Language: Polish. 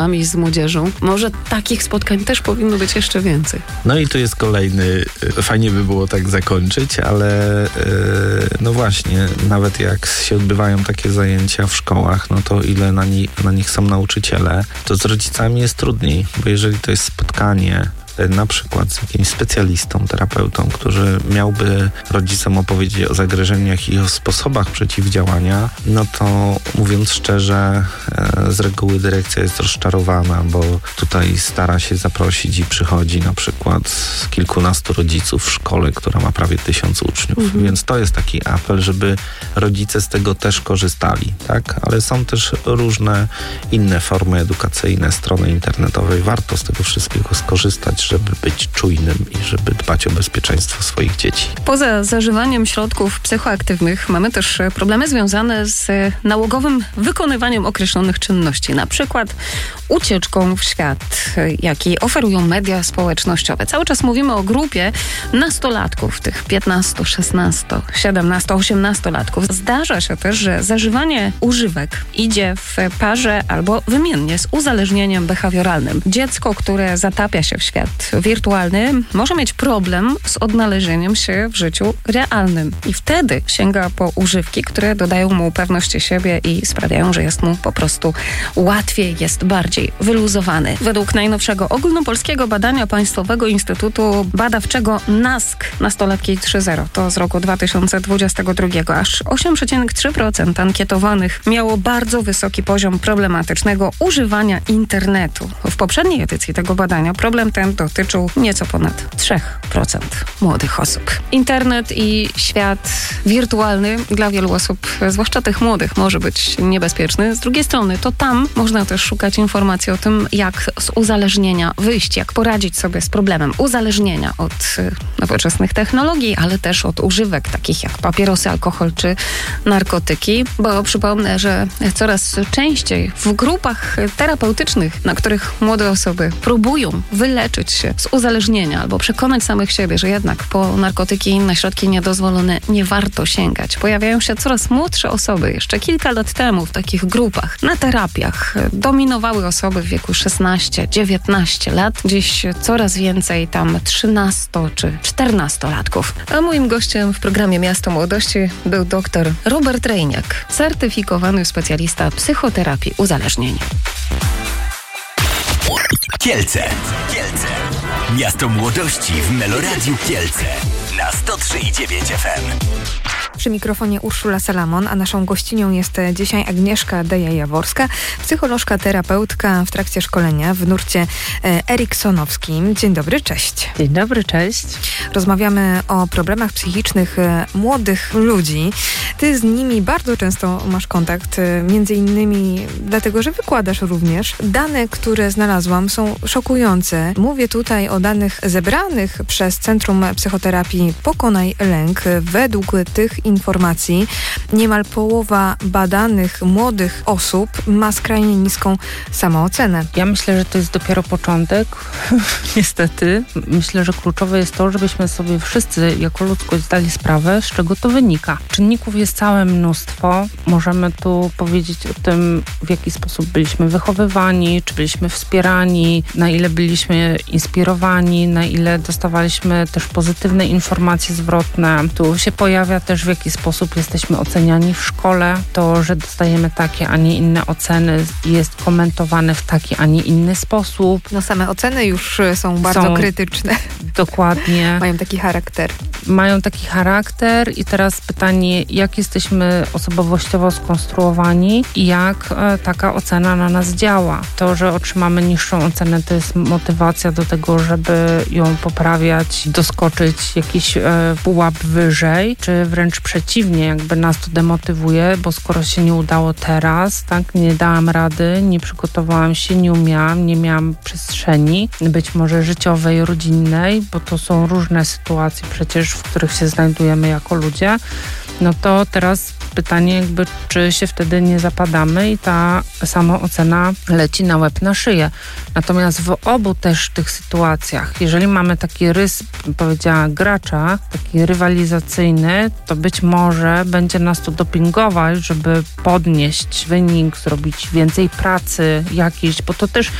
i z młodzieżą. Może takich spotkań też powinno być jeszcze więcej. No i tu jest kolejny, fajnie by było tak zakończyć, ale no właśnie, nawet jak się odbywają takie zajęcia w szkołach, no to ile na nich są nauczyciele, to z rodzicami jest trudniej, bo jeżeli to jest spotkanie na przykład z jakimś specjalistą, terapeutą, który miałby rodzicom opowiedzieć o zagrożeniach i o sposobach przeciwdziałania, no to mówiąc szczerze, z reguły dyrekcja jest rozczarowana, bo tutaj stara się zaprosić i przychodzi na przykład kilkunastu rodziców w szkole, która ma prawie 1000 uczniów. Więc to jest taki apel, żeby rodzice z tego też korzystali, tak? Ale są też różne inne formy edukacyjne, strony internetowe. Warto z tego wszystkiego skorzystać, żeby być czujnym i żeby dbać o bezpieczeństwo swoich dzieci. Poza zażywaniem środków psychoaktywnych mamy też problemy związane z nałogowym wykonywaniem określonych czynności, na przykład ucieczką w świat, jaki oferują media społecznościowe. Cały czas mówimy o grupie nastolatków, tych 15, 16, 17, 18-latków. Zdarza się też, że zażywanie używek idzie w parze albo wymiennie z uzależnieniem behawioralnym. Dziecko, które zatapia się w świat wirtualny, może mieć problem z odnalezieniem się w życiu realnym. I wtedy sięga po używki, które dodają mu pewności siebie i sprawiają, że jest mu po prostu łatwiej, jest bardziej wyluzowany. Według najnowszego ogólnopolskiego badania Państwowego Instytutu Badawczego NASK Nastolatki 3.0, to z roku 2022, aż 8,3% ankietowanych miało bardzo wysoki poziom problematycznego używania internetu. W poprzedniej edycji tego badania problem ten dotyczył nieco ponad 3% młodych osób. Internet i świat wirtualny dla wielu osób, zwłaszcza tych młodych, może być niebezpieczny. Z drugiej strony to tam można też szukać informacji o tym, jak z uzależnienia wyjść, jak poradzić sobie z problemem uzależnienia od nowoczesnych technologii, ale też od używek takich jak papierosy, alkohol czy narkotyki, bo przypomnę, że coraz częściej w grupach terapeutycznych, na których młode osoby próbują wyleczyć się z uzależnienia albo przekonać samych siebie, że jednak po narkotyki i inne środki niedozwolone nie warto sięgać. Pojawiają się coraz młodsze osoby. Jeszcze kilka lat temu w takich grupach, na terapiach dominowały osoby w wieku 16-19 lat. Dziś coraz więcej tam 13 czy 14-latków. A moim gościem w programie Miasto Młodości był dr Robert Rejniak, certyfikowany specjalista psychoterapii uzależnień. Kielce. Miasto Młodości w Meloradiu Kielce na 103,9 FM. Przy mikrofonie Urszula Salamon, a naszą gościnią jest dzisiaj Agnieszka Deja-Jaworska, psycholożka, terapeutka w trakcie szkolenia w nurcie eriksonowskim. Dzień dobry, cześć. Dzień dobry, cześć. Rozmawiamy o problemach psychicznych młodych ludzi. Ty z nimi bardzo często masz kontakt, między innymi dlatego, że wykładasz również. Dane, które znalazłam, są szokujące. Mówię tutaj o danych zebranych przez Centrum Psychoterapii Pokonaj Lęk. Według tych informacji niemal połowa badanych młodych osób ma skrajnie niską samoocenę. Ja myślę, że to jest dopiero początek. Niestety. Myślę, że kluczowe jest to, żebyśmy sobie wszyscy jako ludzkość zdali sprawę, z czego to wynika. Czynników jest całe mnóstwo. Możemy tu powiedzieć o tym, w jaki sposób byliśmy wychowywani, czy byliśmy wspierani, na ile byliśmy inspirowani, na ile dostawaliśmy też pozytywne informacje zwrotne. Tu się pojawia też, w jaki sposób jesteśmy oceniani w szkole. To, że dostajemy takie, a nie inne oceny, jest komentowane w taki, a nie inny sposób. No same oceny już są bardzo krytyczne. Dokładnie. Mają taki charakter. I teraz pytanie, jak jesteśmy osobowościowo skonstruowani i jak taka ocena na nas działa. To, że otrzymamy niższą ocenę, to jest motywacja do tego, żeby ją poprawiać, doskoczyć jakiś pułap wyżej, czy wręcz przeciwnie, jakby nas to demotywuje, bo skoro się nie udało teraz, tak, nie dałam rady, nie przygotowałam się, nie umiałam, nie miałam przestrzeni, być może życiowej, rodzinnej, bo to są różne sytuacje przecież, w których się znajdujemy jako ludzie, no to teraz pytanie jakby, czy się wtedy nie zapadamy i ta samoocena leci na łeb, na szyję. Natomiast w obu też tych sytuacjach, jeżeli mamy taki rys, powiedziała gracza, taki rywalizacyjny, to być być może będzie nas to dopingować, żeby podnieść wynik, zrobić więcej pracy jakiejś, bo to też